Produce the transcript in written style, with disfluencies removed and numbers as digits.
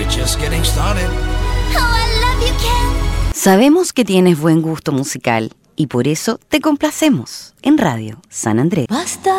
just getting started. Oh, I love you, Ken. Sabemos que tienes buen gusto musical y por eso te complacemos en Radio San Andrés. Basta